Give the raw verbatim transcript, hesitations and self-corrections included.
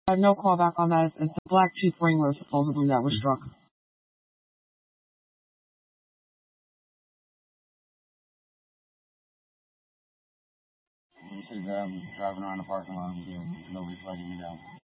I have no callback on that. It's a black tooth wrangler supposedly that was struck. He said um, driving around the parking lot, nobody's letting me down.